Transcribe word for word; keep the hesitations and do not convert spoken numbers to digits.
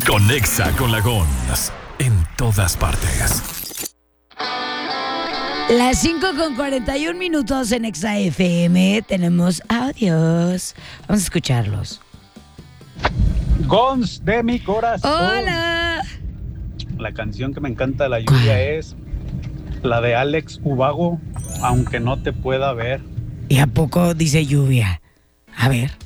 Conexa con la Gons en todas partes. Las cinco con cuarenta y un minutos en Exa F M. Tenemos audios. Vamos a escucharlos. Gons de mi corazón. ¡Hola! La canción que me encanta de la lluvia es la de Alex Ubago, Aunque no te pueda ver. ¿Y a poco dice lluvia? A ver.